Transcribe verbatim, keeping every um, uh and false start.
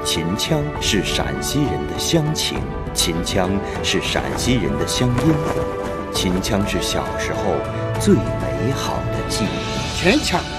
秦腔是陕西人的乡情，秦腔是陕西人的乡音，秦腔是小时候最美好的记忆。 秦腔